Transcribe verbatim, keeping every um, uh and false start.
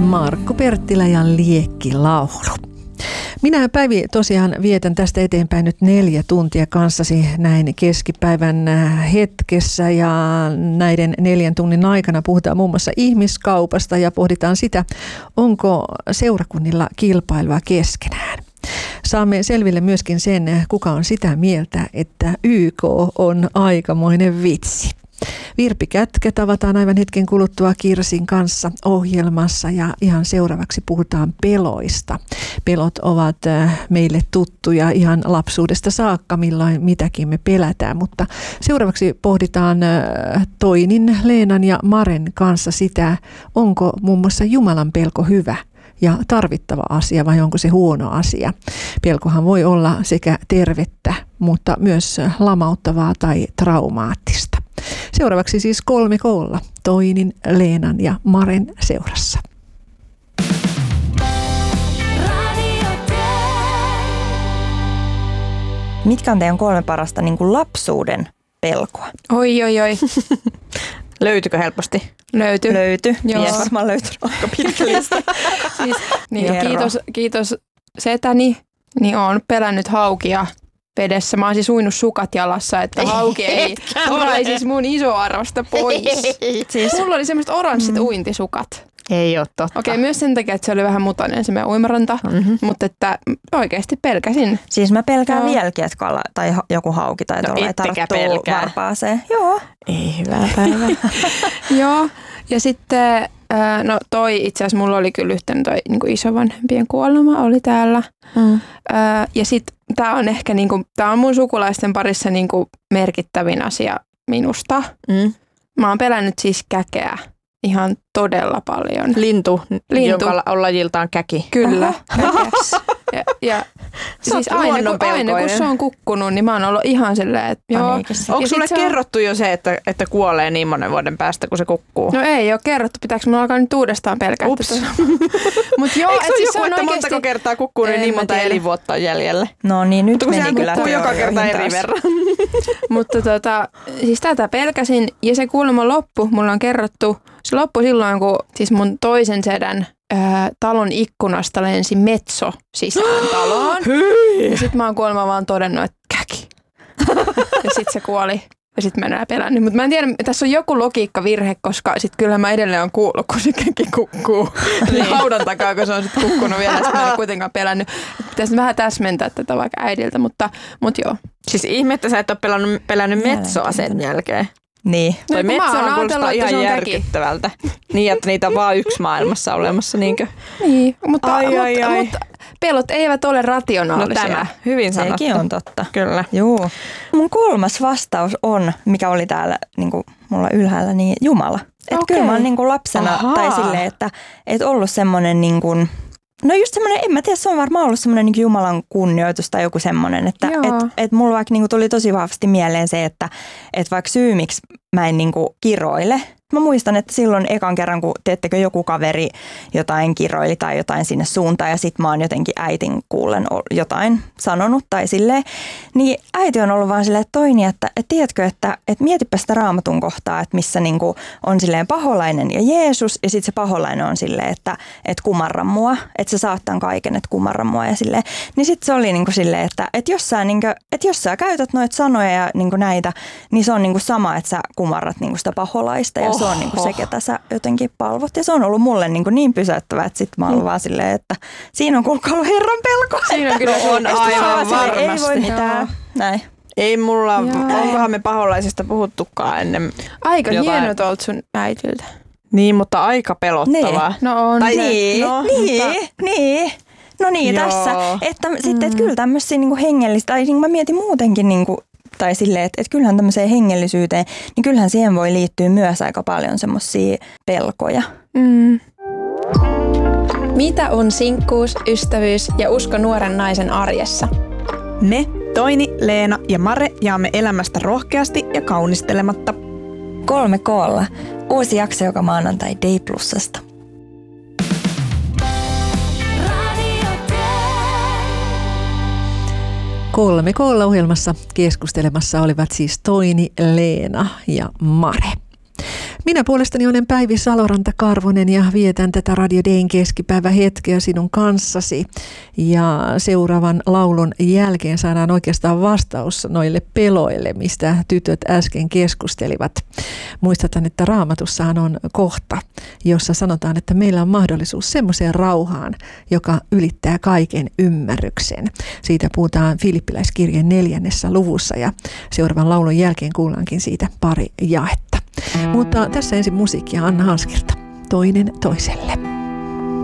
Markku Perttilä ja Liekkilaulu. Minä Päivi tosiaan vietän tästä eteenpäin nyt neljä tuntia kanssasi näin keskipäivän hetkessä, ja näiden neljän tunnin aikana puhutaan muun muassa ihmiskaupasta ja pohditaan sitä, onko seurakunnilla kilpailua keskenään. Saamme selville myöskin sen, kuka on sitä mieltä, että Y K on aikamoinen vitsi. Virpi Kätkä tavataan aivan hetken kuluttua Kirsin kanssa ohjelmassa, ja ihan seuraavaksi puhutaan peloista. Pelot ovat meille tuttuja ihan lapsuudesta saakka, milloin mitäkin me pelätään, mutta seuraavaksi pohditaan Toinin, Leenan ja Maren kanssa sitä, onko muun muassa Jumalan pelko hyvä ja tarvittava asia vai onko se huono asia. Pelkohan voi olla sekä tervettä, mutta myös lamauttavaa tai traumaattista. Seuraavaksi siis kolme koolla Toinin, Leenan ja Maren seurassa. Mitkä on teidän kolme parasta niin kuin lapsuuden pelkoa? Oi, oi, oi. Löytyykö helposti? Löytyy. Löytyy. Joo. Mies varmaan löytynyt aika pitkä lista. Siis, niin, kiitos, kiitos setäni, niin olen pelännyt haukia vedessä. Mä oon siis uinut sukat jalassa, että hauki ei ole siis mun isoarvosta pois. Siis. Mulla oli semmoiset oranssit mm. uintisukat. Ei ole totta. Okei, okay, myös sen takia, että se oli vähän mutainen se meidän uimaranta, mm-hmm. mutta että oikeasti pelkäsin. Siis mä pelkään no. vieläkin, että kala, tai joku hauki tai tuolla no, tarttuu varpaaseen. Joo. Ei hyvää päivää. Joo, ja sitten no toi itse asiassa mulla oli kyllä yhtenä toi niin kuin isovanhempien kuolema oli täällä. Mm. Ja sitten tää on ehkä niin kuin, tää on mun sukulaisten parissa niin kuin merkittävin asia minusta. Mm. Mä oon pelännyt siis käkeä. Ihan todella paljon. Lintu, Lintu. joka on lajiltaan käki. Kyllä. ja, ja siis aina kun, aina kun se on kukkunut, niin mä oon ollut ihan silleen, että joo. Onko sulle kerrottu on jo se, että, että kuolee niin monen vuoden päästä, kun se kukkuu? No ei ole kerrottu. Pitääkö mun alkaa nyt uudestaan pelkää? Ups. Mut joo, eikö se ole siis joku, se on että oikeasti montako kertaa kukkuu, niin niin monta elinvuotta on jäljellä? No niin, nyt mutta meni kyllä. Mutta kun se joka kerta eri verran. Mutta tota, siis tätä pelkäsin ja se kuulemma loppu, mulla on kerrottu. Se loppui silloin, kun siis mun toisen sedän ää, talon ikkunasta lensi metso sisään taloon. Ja sit mä oon kuulemma vaan todennut, että käki. Ja sit se kuoli. Ja sit mä enää pelännyt. Mutta mä en tiedä, tässä on joku logiikkavirhe, koska sit kyllä mä edelleen on kuullut, kun se käki kukkuu. Niin haudan takaa, kun se on sit kukkunut vielä. Sit mä en ole kuitenkaan pelännyt. Pitäisi vähän täsmentää tätä vaikka äidiltä, mutta, mutta joo. Siis ihme, että sä et ole pelännyt, pelännyt metsoa sen jälkeen. Niin. Toi no, metsä on kuulostaa ihan järkyttävältä. Niin, että niitä on vaan yksi maailmassa olemassa. Niinkö? Niin, mutta, ai, mutta, ai, ai. mutta pelot eivät ole rationaalisia. No tämä, hyvin sanottu. Sekin on totta. Kyllä. Juu. Mun kolmas vastaus on, mikä oli täällä niin kuin mulla ylhäällä, niin Jumala. Että okay. Kyllä mä oon niin kuin lapsena Ahaa. tai silleen, että et ollut semmoinen niin kuin no just semmoinen, en mä tiedä, se on varmaan ollut semmoinen niin Jumalan kunnioitus tai joku semmoinen, että et, et mulla vaikka niin kuin tuli tosi vahvasti mieleen se, että et vaikka syy, miksi mä en niin kuin kiroile. Mä muistan, että silloin ekan kerran, kun teettekö joku kaveri jotain kiroili tai jotain sinne suuntaan ja sit mä oon jotenkin äitin kuullen jotain sanonut tai silleen, niin äiti on ollut vaan silleen, että Toini, että et tiedätkö, että et mietipä sitä Raamatun kohtaa, että missä niinku on silleen paholainen ja Jeesus ja sit se paholainen on silleen, että et kumarra mua, että sä saat tämän kaiken, että kumarra mua ja silleen. Niin sit se oli niinku silleen, että et jos sä, niinku, et jos sä käytät noita sanoja ja niinku näitä, niin se on niinku sama, että sä kumarrat niinku sitä paholaista ja oh. se on niinku se, ketä sä jotenkin palvot. Ja se on ollut mulle niinku niin pysäyttävää, että sit mä oon mm. vaan silleen, että siinä on kuulkaa ollut Herran pelko. Siinä on kyllä on aivan varmasti. Ei voi mitään. Näin. Ei mulla, Joo. onkohan me paholaisista puhuttukaan ennen aika jotain. Hienot olet sun äitiltä. Niin, mutta aika pelottavaa. Niin. No on. Tai niin, no, niin, mutta niin. No niin, Joo. tässä. Että mm. sitten, että kyllä tämmöisiä niinku hengellistä, tai niin mä mietin muutenkin niinku, tai silleen, että, että kyllähän tämmöiseen hengellisyyteen, niin kyllähän siihen voi liittyä myös aika paljon semmoisia pelkoja. Mm. Mitä on sinkkuus, ystävyys ja usko nuoren naisen arjessa? Me, Toini, Leena ja Mare jaamme elämästä rohkeasti ja kaunistelematta. Kolme koolla. Uusi jakso joka maanantai Day Plusasta. Kolme koolla ohjelmassa keskustelemassa olivat siis Toini, Leena ja Mare. Minä puolestani olen Päivi Saloranta-Karvonen ja vietän tätä Radio Dayn keskipäivähetkeä sinun kanssasi. Ja seuraavan laulun jälkeen saadaan oikeastaan vastaus noille peloille, mistä tytöt äsken keskustelivat. Muistetaan, että Raamatussahan on kohta, jossa sanotaan, että meillä on mahdollisuus semmoiseen rauhaan, joka ylittää kaiken ymmärryksen. Siitä puhutaan Filippiläiskirjeen neljännessä luvussa ja seuraavan laulun jälkeen kuullaankin siitä pari jaetta. Mutta tässä ensin musiikkia Anna Hanskilta. Toinen toiselle.